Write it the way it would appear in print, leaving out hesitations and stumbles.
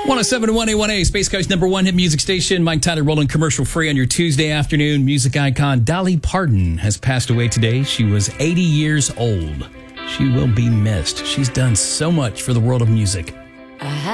107.1 A1A, Space Coast number one hit music station. Mike Tyler rolling commercial free on your Tuesday afternoon. Music icon Dolly Parton has passed away today. She was 80 years old. She will be missed. She's done so much for the world of music.